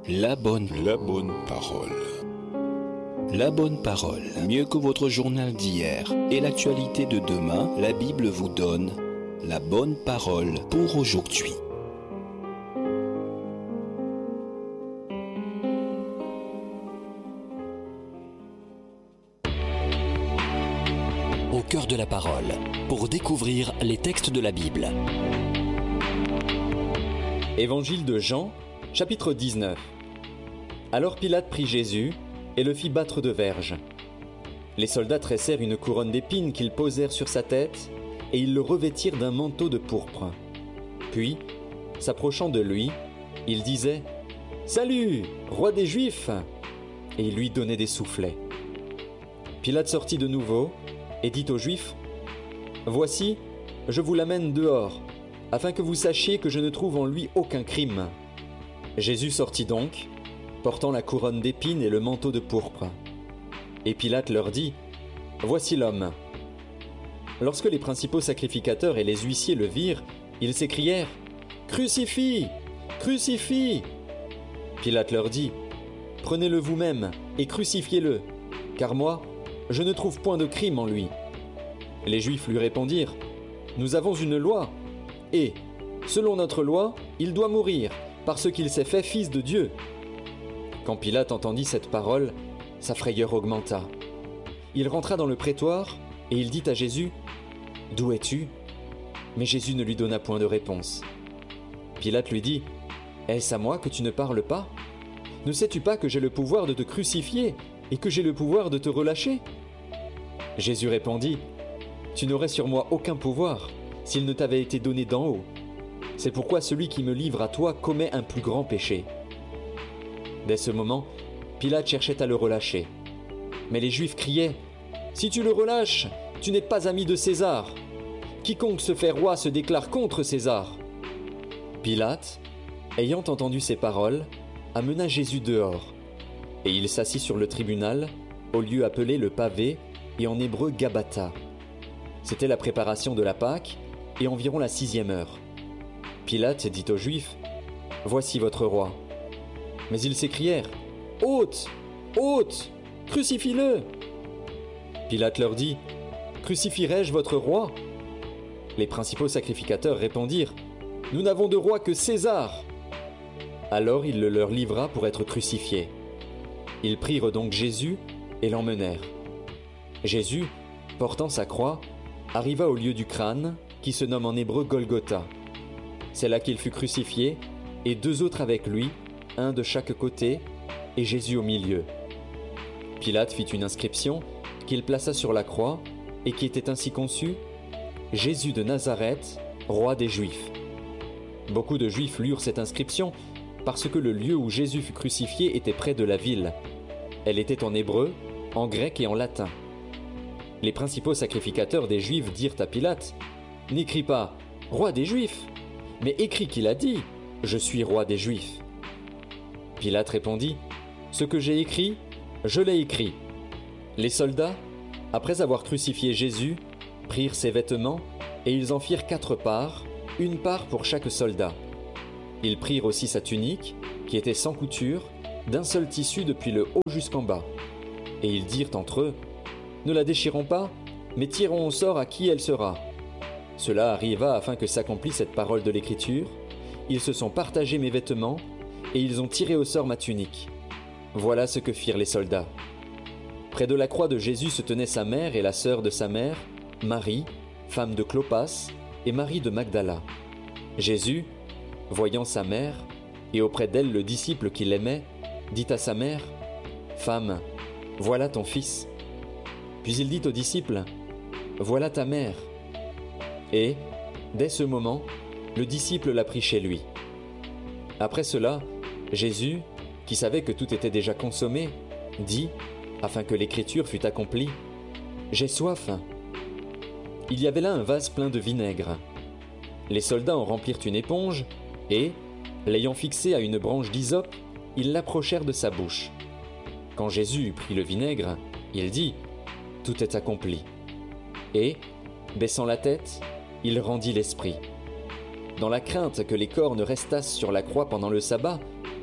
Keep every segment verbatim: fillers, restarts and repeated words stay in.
La bonne, la bonne parole. La bonne parole, mieux que votre journal d'hier et l'actualité de demain, la Bible vous donne la bonne parole pour aujourd'hui. Au cœur de la parole, pour découvrir les textes de la Bible. Évangile de Jean, chapitre dix-neuf. Alors Pilate prit Jésus et le fit battre de verges. Les soldats tressèrent une couronne d'épines qu'ils posèrent sur sa tête et ils le revêtirent d'un manteau de pourpre. Puis, s'approchant de lui, ils disaient « Salut, roi des Juifs !» et ils lui donnaient des soufflets. Pilate sortit de nouveau et dit aux Juifs « Voici, je vous l'amène dehors, afin que vous sachiez que je ne trouve en lui aucun crime. » Jésus sortit donc, portant la couronne d'épines et le manteau de pourpre. Et Pilate leur dit « Voici l'homme. » Lorsque les principaux sacrificateurs et les huissiers le virent, ils s'écrièrent « Crucifie! Crucifie !» Pilate leur dit « Prenez-le vous-même et crucifiez-le, car moi, je ne trouve point de crime en lui. » Les Juifs lui répondirent « Nous avons une loi, et, selon notre loi, il doit mourir, parce qu'il s'est fait fils de Dieu. » Quand Pilate entendit cette parole, sa frayeur augmenta. Il rentra dans le prétoire, et il dit à Jésus « D'où es-tu » Mais Jésus ne lui donna point de réponse. Pilate lui dit « Est-ce à moi que tu ne parles pas ? Ne sais-tu pas que j'ai le pouvoir de te crucifier, et que j'ai le pouvoir de te relâcher ?» Jésus répondit « Tu n'aurais sur moi aucun pouvoir, s'il ne t'avait été donné d'en haut. C'est pourquoi celui qui me livre à toi commet un plus grand péché. » Dès ce moment, Pilate cherchait à le relâcher. Mais les Juifs criaient « Si tu le relâches, tu n'es pas ami de César. Quiconque se fait roi se déclare contre César. » Pilate, ayant entendu ces paroles, amena Jésus dehors. Et il s'assit sur le tribunal, au lieu appelé le pavé, et en hébreu Gabbatha. C'était la préparation de la Pâque, et environ la sixième heure. Pilate dit aux Juifs « Voici votre roi. » Mais ils s'écrièrent « Ôte! Ôte! Crucifie-le » Pilate leur dit « Crucifierai-je votre roi ?» Les principaux sacrificateurs répondirent « Nous n'avons de roi que César !» Alors il le leur livra pour être crucifié. Ils prirent donc Jésus et l'emmenèrent. Jésus, portant sa croix, arriva au lieu du crâne, qui se nomme en hébreu Golgotha. C'est là qu'il fut crucifié, et deux autres avec lui, un de chaque côté, et Jésus au milieu. Pilate fit une inscription qu'il plaça sur la croix, et qui était ainsi conçue « Jésus de Nazareth, roi des Juifs ». Beaucoup de Juifs lurent cette inscription, parce que le lieu où Jésus fut crucifié était près de la ville. Elle était en hébreu, en grec et en latin. Les principaux sacrificateurs des Juifs dirent à Pilate « N'écris pas « Roi des Juifs », mais écris qu'il a dit « Je suis roi des Juifs ». Pilate répondit « Ce que j'ai écrit, je l'ai écrit. » Les soldats, après avoir crucifié Jésus, prirent ses vêtements et ils en firent quatre parts, une part pour chaque soldat. Ils prirent aussi sa tunique, qui était sans couture, d'un seul tissu depuis le haut jusqu'en bas. Et ils dirent entre eux « Ne la déchirons pas, mais tirons au sort à qui elle sera. » Cela arriva afin que s'accomplisse cette parole de l'Écriture. Ils se sont partagés mes vêtements, et ils ont tiré au sort ma tunique. Voilà ce que firent les soldats. Près de la croix de Jésus se tenaient sa mère et la sœur de sa mère, Marie, femme de Clopas, et Marie de Magdala. Jésus, voyant sa mère, et auprès d'elle le disciple qu'il aimait, dit à sa mère « Femme, voilà ton fils. » Puis il dit au disciple « Voilà ta mère. » Et, dès ce moment, le disciple la prit chez lui. Après cela, Jésus, qui savait que tout était déjà consommé, dit, afin que l'écriture fût accomplie, « J'ai soif. » Il y avait là un vase plein de vinaigre. Les soldats en remplirent une éponge, et, l'ayant fixée à une branche d'hysope, ils l'approchèrent de sa bouche. Quand Jésus eut pris le vinaigre, il dit « Tout est accompli. » Et, baissant la tête, il rendit l'esprit. Dans la crainte que les corps ne restassent sur la croix pendant le sabbat,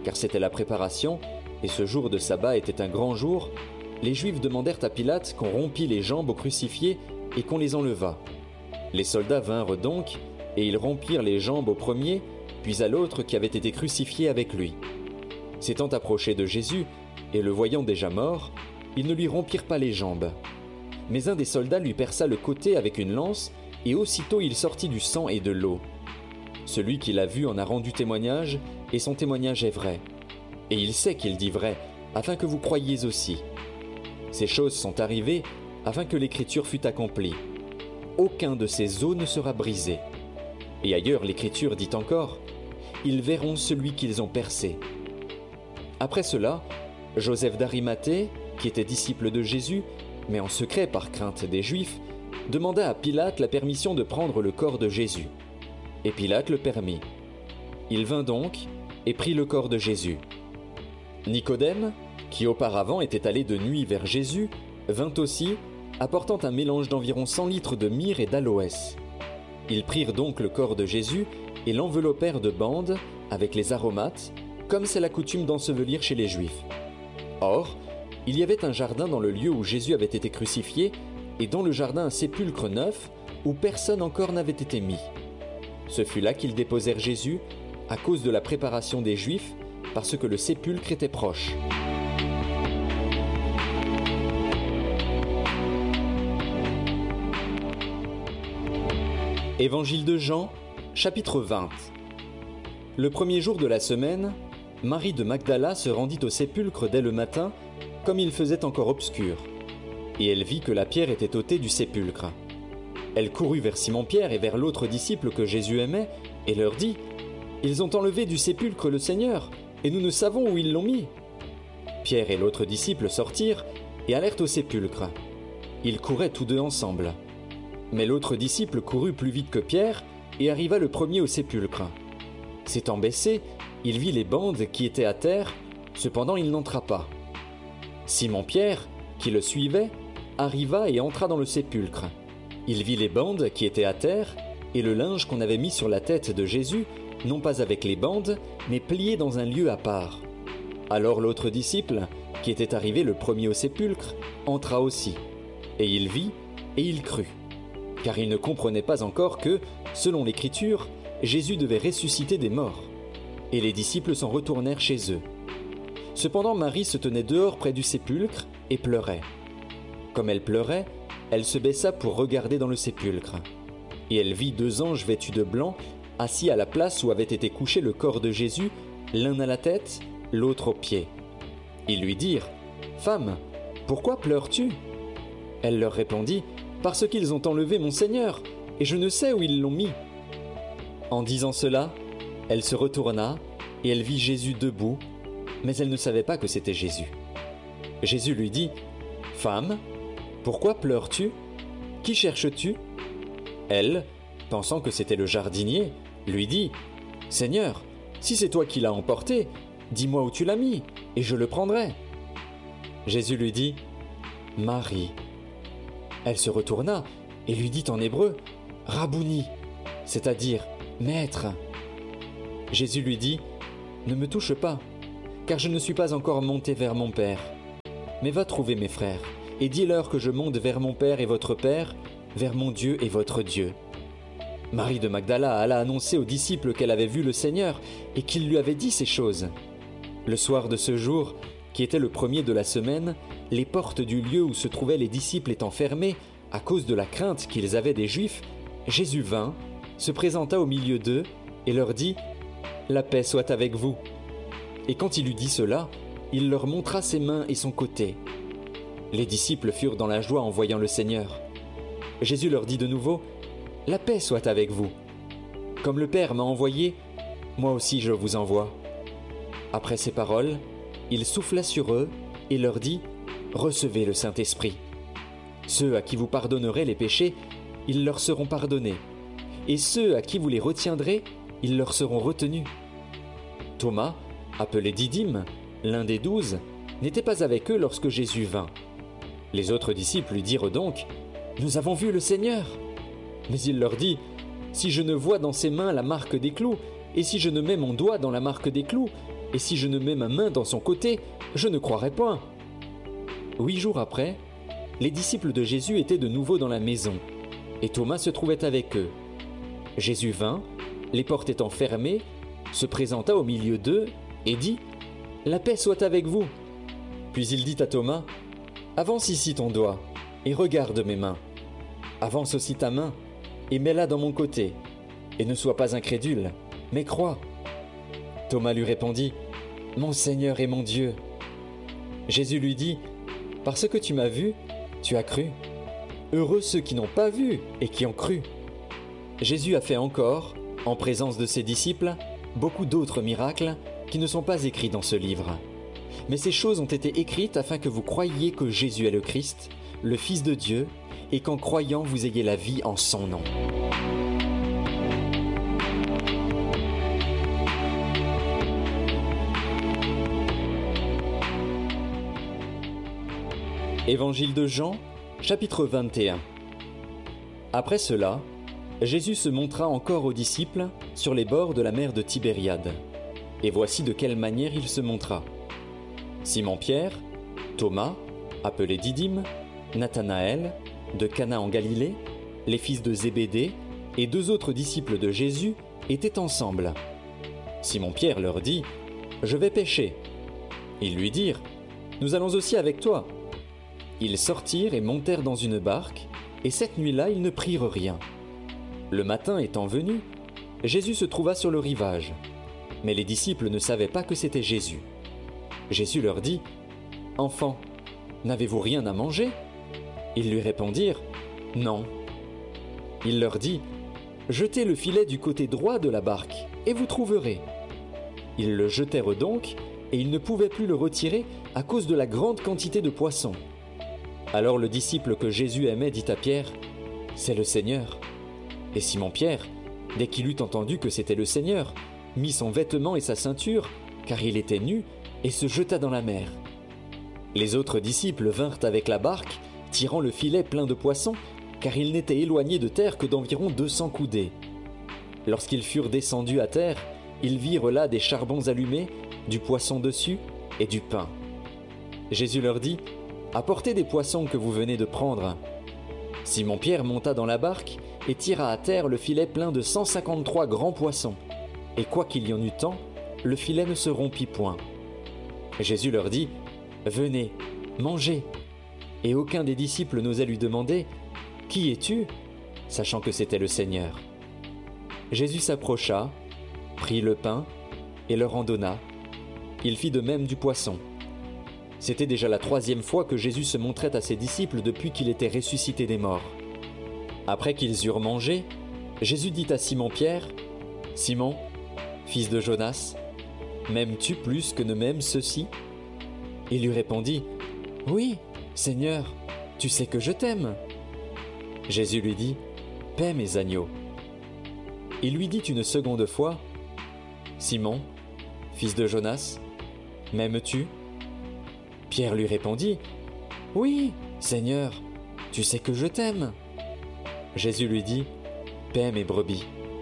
car c'était la préparation, et ce jour de sabbat était un grand jour, les Juifs demandèrent à Pilate qu'on rompît les jambes aux crucifiés et qu'on les enlevât. Les soldats vinrent donc, et ils rompirent les jambes au premier, puis à l'autre qui avait été crucifié avec lui. S'étant approchés de Jésus, et le voyant déjà mort, ils ne lui rompirent pas les jambes. Mais un des soldats lui perça le côté avec une lance, et aussitôt il sortit du sang et de l'eau. Celui qui l'a vu en a rendu témoignage, et son témoignage est vrai. Et il sait qu'il dit vrai, afin que vous croyiez aussi. Ces choses sont arrivées, afin que l'Écriture fût accomplie. Aucun de ces os ne sera brisé. Et ailleurs l'Écriture dit encore, « Ils verront celui qu'ils ont percé. » Après cela, Joseph d'Arimathée, qui était disciple de Jésus, mais en secret par crainte des Juifs, demanda à Pilate la permission de prendre le corps de Jésus. Et Pilate le permit. Il vint donc et prit le corps de Jésus. Nicodème, qui auparavant était allé de nuit vers Jésus, vint aussi, apportant un mélange d'environ cent litres de myrrhe et d'aloès. Ils prirent donc le corps de Jésus et l'enveloppèrent de bandes avec les aromates, comme c'est la coutume d'ensevelir chez les Juifs. Or, il y avait un jardin dans le lieu où Jésus avait été crucifié, et dans le jardin un sépulcre neuf, où personne encore n'avait été mis. Ce fut là qu'ils déposèrent Jésus, à cause de la préparation des Juifs, parce que le sépulcre était proche. Évangile de Jean, chapitre vingt. Le premier jour de la semaine, Marie de Magdala se rendit au sépulcre dès le matin, comme il faisait encore obscur, et elle vit que la pierre était ôtée du sépulcre. Elle courut vers Simon-Pierre et vers l'autre disciple que Jésus aimait, et leur dit « Ils ont enlevé du sépulcre le Seigneur, et nous ne savons où ils l'ont mis. » Pierre et l'autre disciple sortirent et allèrent au sépulcre. Ils couraient tous deux ensemble. Mais l'autre disciple courut plus vite que Pierre et arriva le premier au sépulcre. S'étant baissé, il vit les bandes qui étaient à terre, cependant il n'entra pas. Simon-Pierre, qui le suivait, arriva et entra dans le sépulcre. Il vit les bandes qui étaient à terre, et le linge qu'on avait mis sur la tête de Jésus, non pas avec les bandes, mais plié dans un lieu à part. Alors l'autre disciple, qui était arrivé le premier au sépulcre, entra aussi. Et il vit, et il crut. Car il ne comprenait pas encore que, selon l'Écriture, Jésus devait ressusciter des morts. Et les disciples s'en retournèrent chez eux. Cependant Marie se tenait dehors près du sépulcre et pleurait. Comme elle pleurait, elle se baissa pour regarder dans le sépulcre. Et elle vit deux anges vêtus de blanc, assis à la place où avait été couché le corps de Jésus, l'un à la tête, l'autre aux pieds. Ils lui dirent « Femme, pourquoi pleures-tu » Elle leur répondit « Parce qu'ils ont enlevé mon Seigneur, et je ne sais où ils l'ont mis. » En disant cela, elle se retourna, et elle vit Jésus debout, mais elle ne savait pas que c'était Jésus. Jésus lui dit « Femme, pourquoi pleures-tu? Qui cherches-tu » Elle, pensant que c'était le jardinier, lui dit « Seigneur, si c'est toi qui l'as emporté, dis-moi où tu l'as mis, et je le prendrai. » Jésus lui dit « Marie. » Elle se retourna et lui dit en hébreu « Rabouni », c'est-à-dire « Maître ». Jésus lui dit « Ne me touche pas, car je ne suis pas encore monté vers mon Père. Mais va trouver mes frères, et dis-leur que je monte vers mon Père et votre Père, vers mon Dieu et votre Dieu. » Marie de Magdala alla annoncer aux disciples qu'elle avait vu le Seigneur et qu'il lui avait dit ces choses. Le soir de ce jour, qui était le premier de la semaine, les portes du lieu où se trouvaient les disciples étant fermées à cause de la crainte qu'ils avaient des Juifs, Jésus vint, se présenta au milieu d'eux et leur dit « La paix soit avec vous. » Et quand il eut dit cela, il leur montra ses mains et son côté. Les disciples furent dans la joie en voyant le Seigneur. Jésus leur dit de nouveau « La paix soit avec vous. Comme le Père m'a envoyé, moi aussi je vous envoie. » Après ces paroles, il souffla sur eux et leur dit « Recevez le Saint-Esprit. Ceux à qui vous pardonnerez les péchés, ils leur seront pardonnés. Et ceux à qui vous les retiendrez, ils leur seront retenus. » Thomas, appelé Didyme, l'un des douze, n'était pas avec eux lorsque Jésus vint. Les autres disciples lui dirent donc « Nous avons vu le Seigneur. » Mais il leur dit « Si je ne vois dans ses mains la marque des clous, et si je ne mets mon doigt dans la marque des clous, et si je ne mets ma main dans son côté, je ne croirai point. » Huit jours après, les disciples de Jésus étaient de nouveau dans la maison, et Thomas se trouvait avec eux. Jésus vint, les portes étant fermées, se présenta au milieu d'eux et dit « La paix soit avec vous !» Puis il dit à Thomas « Avance ici ton doigt, et regarde mes mains. Avance aussi ta main, et mets-la dans mon côté, et ne sois pas incrédule, mais crois. » Thomas lui répondit « Mon Seigneur et mon Dieu !» Jésus lui dit « Parce que tu m'as vu, tu as cru. Heureux ceux qui n'ont pas vu et qui ont cru. » Jésus a fait encore, en présence de ses disciples, beaucoup d'autres miracles qui ne sont pas écrits dans ce livre. Mais ces choses ont été écrites afin que vous croyiez que Jésus est le Christ, le Fils de Dieu, et qu'en croyant vous ayez la vie en son nom. Évangile de Jean, chapitre vingt et un. Après cela, Jésus se montra encore aux disciples sur les bords de la mer de Tibériade. Et voici de quelle manière il se montra. Simon-Pierre, Thomas, appelé Didyme, Nathanaël, de Cana en Galilée, les fils de Zébédée et deux autres disciples de Jésus étaient ensemble. Simon-Pierre leur dit « Je vais pêcher. » Ils lui dirent « Nous allons aussi avec toi. » Ils sortirent et montèrent dans une barque, et cette nuit-là ils ne prirent rien. Le matin étant venu, Jésus se trouva sur le rivage, mais les disciples ne savaient pas que c'était Jésus. Jésus leur dit « Enfants, n'avez-vous rien à manger ?» Ils lui répondirent « Non. » Il leur dit « Jetez le filet du côté droit de la barque, et vous trouverez. » Ils le jetèrent donc, et ils ne pouvaient plus le retirer à cause de la grande quantité de poissons. Alors le disciple que Jésus aimait dit à Pierre « C'est le Seigneur. » Et Simon-Pierre, dès qu'il eut entendu que c'était le Seigneur, mit son vêtement et sa ceinture, car il était nu, et se jeta dans la mer. Les autres disciples vinrent avec la barque, tirant le filet plein de poissons, car ils n'étaient éloignés de terre que d'environ deux cents coudées. Lorsqu'ils furent descendus à terre, ils virent là des charbons allumés, du poisson dessus et du pain. Jésus leur dit « Apportez des poissons que vous venez de prendre. » Simon-Pierre monta dans la barque et tira à terre le filet plein de cent cinquante-trois grands poissons. Et quoiqu'il y en eût tant, le filet ne se rompit point. Jésus leur dit « Venez, mangez. » Et aucun des disciples n'osait lui demander « Qui es-tu » sachant que c'était le Seigneur. Jésus s'approcha, prit le pain et leur en donna. Il fit de même du poisson. C'était déjà la troisième fois que Jésus se montrait à ses disciples depuis qu'il était ressuscité des morts. Après qu'ils eurent mangé, Jésus dit à Simon-Pierre « Simon, fils de Jonas, m'aimes-tu plus que ne m'aiment ceux-ci » Il lui répondit « Oui, Seigneur, tu sais que je t'aime. » Jésus lui dit « Paie mes agneaux. » Il lui dit une seconde fois « Simon, fils de Jonas, m'aimes-tu » Pierre lui répondit « Oui, Seigneur, tu sais que je t'aime. » Jésus lui dit « Paie mes brebis. »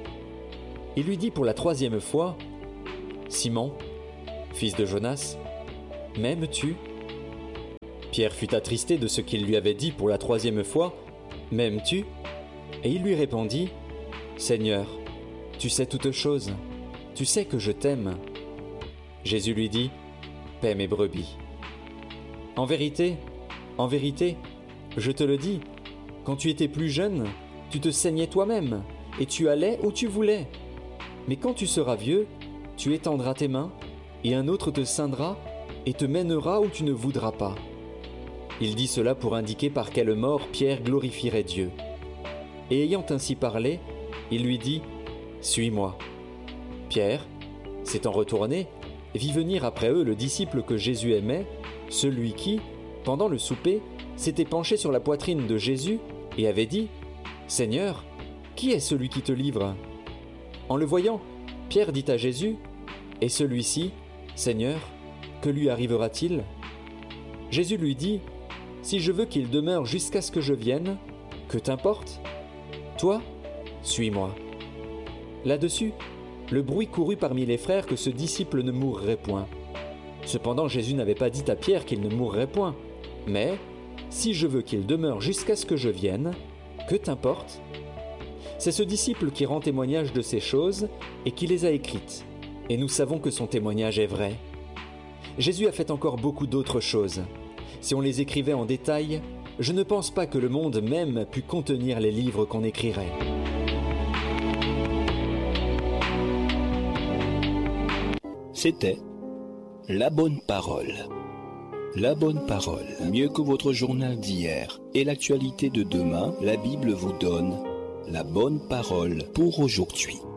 Il lui dit pour la troisième fois « Simon, fils de Jonas, m'aimes-tu » Pierre fut attristé de ce qu'il lui avait dit pour la troisième fois « M'aimes-tu » Et il lui répondit « Seigneur, tu sais toutes choses, tu sais que je t'aime. » Jésus lui dit « Paie mes brebis. » En vérité, en vérité, je te le dis, quand tu étais plus jeune, tu te saignais toi-même, et tu allais où tu voulais. Mais quand tu seras vieux, tu étendras tes mains, et un autre te ceindra, et te mènera où tu ne voudras pas. Il dit cela pour indiquer par quelle mort Pierre glorifierait Dieu. Et ayant ainsi parlé, il lui dit « Suis-moi. » Pierre, s'étant retourné, vit venir après eux le disciple que Jésus aimait, celui qui, pendant le souper, s'était penché sur la poitrine de Jésus et avait dit « Seigneur, qui est celui qui te livre ?» En le voyant, Pierre dit à Jésus « Et celui-ci, Seigneur, que lui arrivera-t-il » Jésus lui dit « Si je veux qu'il demeure jusqu'à ce que je vienne, que t'importe ? Toi, suis-moi. » Là-dessus, le bruit courut parmi les frères que ce disciple ne mourrait point. Cependant, Jésus n'avait pas dit à Pierre qu'il ne mourrait point. Mais, si je veux qu'il demeure jusqu'à ce que je vienne, que t'importe ? C'est ce disciple qui rend témoignage de ces choses et qui les a écrites. Et nous savons que son témoignage est vrai. Jésus a fait encore beaucoup d'autres choses. Si on les écrivait en détail, je ne pense pas que le monde même pût contenir les livres qu'on écrirait. C'était La Bonne Parole. La Bonne Parole, mieux que votre journal d'hier et l'actualité de demain, la Bible vous donne la bonne parole pour aujourd'hui.